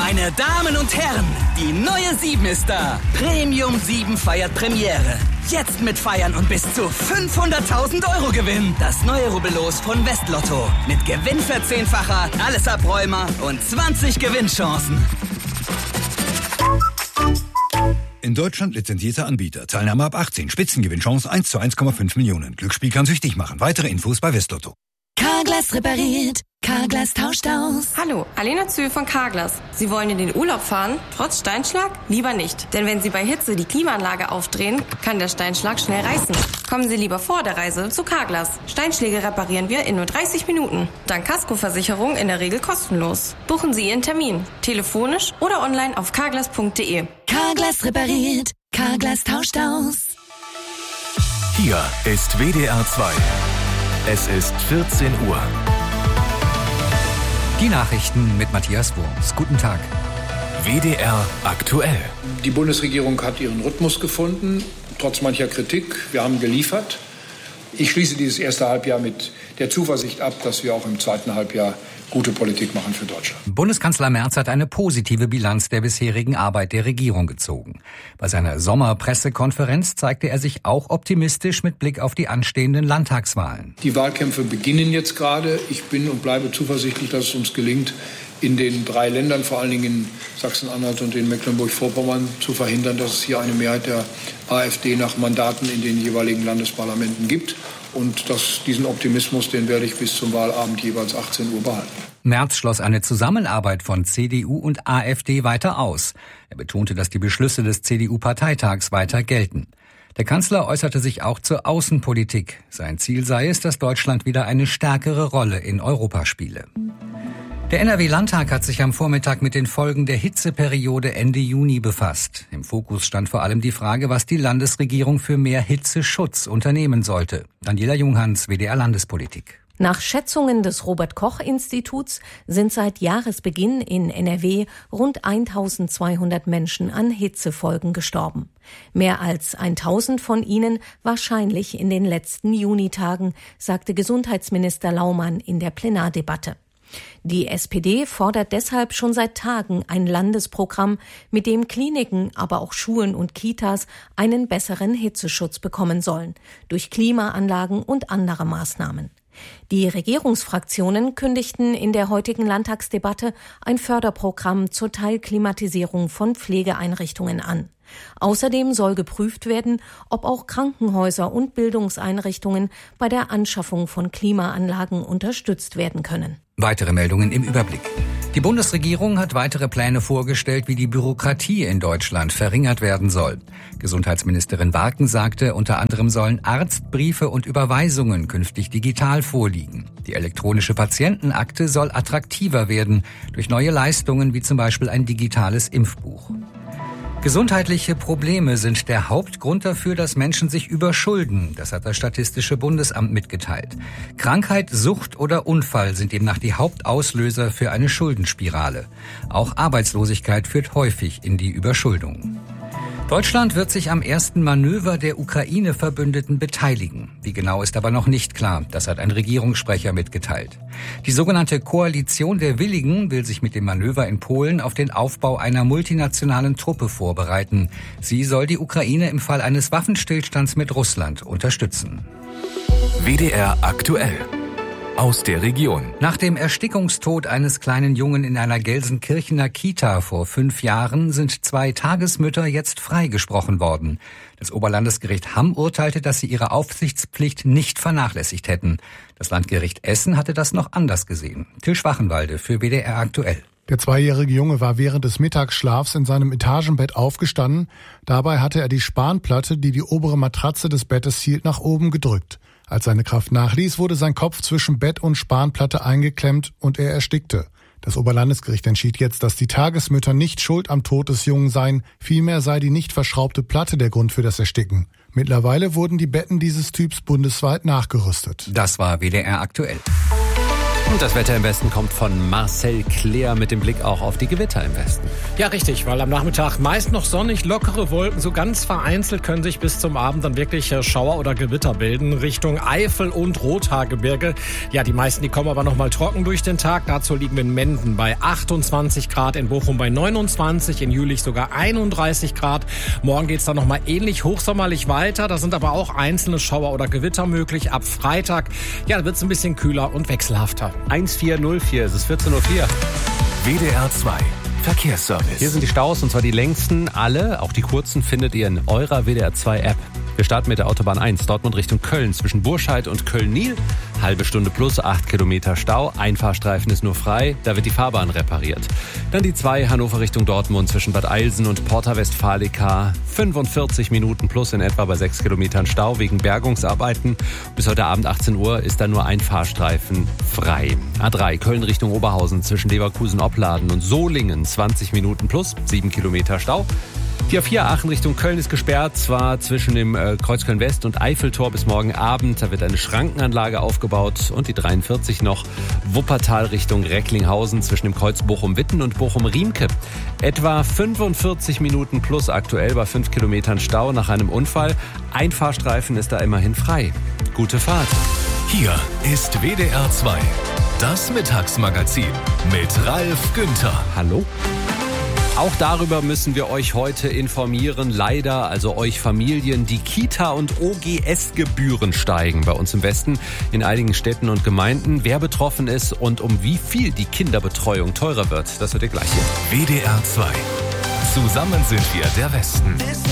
Meine Damen und Herren, die neue 7 ist da. Premium 7 feiert Premiere. Jetzt mit Feiern und bis zu 500.000 € Gewinn. Das neue Rubbellos von Westlotto. Mit Gewinnverzehnfacher, alles Abräumer und 20 Gewinnchancen. In Deutschland lizenzierter Anbieter. Teilnahme ab 18. Spitzengewinnchance 1 zu 1,5 Millionen. Glücksspiel kann süchtig machen. Weitere Infos bei Westlotto. Carglass repariert. Carglass tauscht aus. Hallo, Alena Zühl von Carglass. Sie wollen in den Urlaub fahren? Trotz Steinschlag? Lieber nicht. Denn wenn Sie bei Hitze die Klimaanlage aufdrehen, kann der Steinschlag schnell reißen. Kommen Sie lieber vor der Reise zu Carglass. Steinschläge reparieren wir in nur 30 Minuten. Dank Kaskoversicherung in der Regel kostenlos. Buchen Sie Ihren Termin. Telefonisch oder online auf carglass.de. Carglass repariert. Carglass tauscht aus. Hier ist WDR 2. Es ist 14 Uhr. Die Nachrichten mit Matthias Wurms. Guten Tag. WDR aktuell. Die Bundesregierung hat ihren Rhythmus gefunden, trotz mancher Kritik. Wir haben geliefert. Ich schließe dieses erste Halbjahr mit der Zuversicht ab, dass wir auch im zweiten Halbjahr gute Politik machen für Deutschland. Bundeskanzler Merz hat eine positive Bilanz der bisherigen Arbeit der Regierung gezogen. Bei seiner Sommerpressekonferenz zeigte er sich auch optimistisch mit Blick auf die anstehenden Landtagswahlen. Die Wahlkämpfe beginnen jetzt gerade. Ich bin und bleibe zuversichtlich, dass es uns gelingt, in den 3 Ländern, vor allen Dingen in Sachsen-Anhalt und in Mecklenburg-Vorpommern, zu verhindern, dass es hier eine Mehrheit der AfD nach Mandaten in den jeweiligen Landesparlamenten gibt. Und diesen Optimismus, den werde ich bis zum Wahlabend jeweils 18 Uhr behalten. Merz schloss eine Zusammenarbeit von CDU und AfD weiter aus. Er betonte, dass die Beschlüsse des CDU-Parteitags weiter gelten. Der Kanzler äußerte sich auch zur Außenpolitik. Sein Ziel sei es, dass Deutschland wieder eine stärkere Rolle in Europa spiele. Der NRW-Landtag hat sich am Vormittag mit den Folgen der Hitzeperiode Ende Juni befasst. Im Fokus stand vor allem die Frage, was die Landesregierung für mehr Hitzeschutz unternehmen sollte. Daniela Junghans, WDR Landespolitik. Nach Schätzungen des Robert-Koch-Instituts sind seit Jahresbeginn in NRW rund 1.200 Menschen an Hitzefolgen gestorben. Mehr als 1.000 von ihnen wahrscheinlich in den letzten Junitagen, sagte Gesundheitsminister Laumann in der Plenardebatte. Die SPD fordert deshalb schon seit Tagen ein Landesprogramm, mit dem Kliniken, aber auch Schulen und Kitas einen besseren Hitzeschutz bekommen sollen, durch Klimaanlagen und andere Maßnahmen. Die Regierungsfraktionen kündigten in der heutigen Landtagsdebatte ein Förderprogramm zur Teilklimatisierung von Pflegeeinrichtungen an. Außerdem soll geprüft werden, ob auch Krankenhäuser und Bildungseinrichtungen bei der Anschaffung von Klimaanlagen unterstützt werden können. Weitere Meldungen im Überblick. Die Bundesregierung hat weitere Pläne vorgestellt, wie die Bürokratie in Deutschland verringert werden soll. Gesundheitsministerin Warken sagte, unter anderem sollen Arztbriefe und Überweisungen künftig digital vorliegen. Die elektronische Patientenakte soll attraktiver werden durch neue Leistungen wie zum Beispiel ein digitales Impfbuch. Gesundheitliche Probleme sind der Hauptgrund dafür, dass Menschen sich überschulden. Das hat das Statistische Bundesamt mitgeteilt. Krankheit, Sucht oder Unfall sind demnach die Hauptauslöser für eine Schuldenspirale. Auch Arbeitslosigkeit führt häufig in die Überschuldung. Deutschland wird sich am ersten Manöver der Ukraine-Verbündeten beteiligen. Wie genau ist aber noch nicht klar. Das hat ein Regierungssprecher mitgeteilt. Die sogenannte Koalition der Willigen will sich mit dem Manöver in Polen auf den Aufbau einer multinationalen Truppe vorbereiten. Sie soll die Ukraine im Fall eines Waffenstillstands mit Russland unterstützen. WDR aktuell. Aus der Region. Nach dem Erstickungstod eines kleinen Jungen in einer Gelsenkirchener Kita vor 5 Jahren sind 2 Tagesmütter jetzt freigesprochen worden. Das Oberlandesgericht Hamm urteilte, dass sie ihre Aufsichtspflicht nicht vernachlässigt hätten. Das Landgericht Essen hatte das noch anders gesehen. Till Schwachenwalde für WDR aktuell. Der 2-jährige Junge war während des Mittagsschlafs in seinem Etagenbett aufgestanden. Dabei hatte er die Spanplatte, die die obere Matratze des Bettes hielt, nach oben gedrückt. Als seine Kraft nachließ, wurde sein Kopf zwischen Bett und Spanplatte eingeklemmt und er erstickte. Das Oberlandesgericht entschied jetzt, dass die Tagesmütter nicht schuld am Tod des Jungen seien, vielmehr sei die nicht verschraubte Platte der Grund für das Ersticken. Mittlerweile wurden die Betten dieses Typs bundesweit nachgerüstet. Das war WDR aktuell. Und das Wetter im Westen kommt von Marcel Claire mit dem Blick auch auf die Gewitter im Westen. Ja, richtig, weil am Nachmittag meist noch sonnig, lockere Wolken, so ganz vereinzelt können sich bis zum Abend dann wirklich Schauer oder Gewitter bilden, Richtung Eifel und Rothaargebirge. Ja, die meisten, die kommen aber noch mal trocken durch den Tag. Dazu liegen wir in Menden bei 28 Grad, in Bochum bei 29, in Jülich sogar 31 Grad. Morgen geht's dann noch mal ähnlich hochsommerlich weiter. Da sind aber auch einzelne Schauer oder Gewitter möglich. Ab Freitag, ja, da wird's ein bisschen kühler und wechselhafter. 1404, es ist 14.04 Uhr. WDR 2 Verkehrsservice. Hier sind die Staus, und zwar die längsten. Alle, auch die kurzen, findet ihr in eurer WDR 2 App. Wir starten mit der Autobahn 1, Dortmund Richtung Köln, zwischen Burscheid und Köln-Nil. Halbe Stunde plus, 8 Kilometer Stau. Ein Fahrstreifen ist nur frei, da wird die Fahrbahn repariert. Dann die 2, Hannover Richtung Dortmund, zwischen Bad Eilsen und Porta Westfalica. 45 Minuten plus in etwa bei 6 Kilometern Stau wegen Bergungsarbeiten. Bis heute Abend 18 Uhr ist da nur ein Fahrstreifen frei. A3, Köln Richtung Oberhausen, zwischen Leverkusen-Opladen und Solingen. 20 Minuten plus, 7 Kilometer Stau. Die A4 Aachen Richtung Köln ist gesperrt, zwar zwischen dem Kreuzköln West und Eiffeltor bis morgen Abend. Da wird eine Schrankenanlage aufgebaut. Und die 43 noch Wuppertal Richtung Recklinghausen zwischen dem Kreuz Bochum-Witten und Bochum-Riemke. Etwa 45 Minuten plus aktuell bei 5 Kilometern Stau nach einem Unfall. Ein Fahrstreifen ist da immerhin frei. Gute Fahrt. Hier ist WDR 2, das Mittagsmagazin mit Ralf Günther. Hallo. Auch darüber müssen wir euch heute informieren. Leider, also euch Familien, die Kita- und OGS-Gebühren steigen bei uns im Westen in einigen Städten und Gemeinden. Wer betroffen ist und um wie viel die Kinderbetreuung teurer wird, das hört ihr gleich hier. WDR 2. Zusammen sind wir der Westen.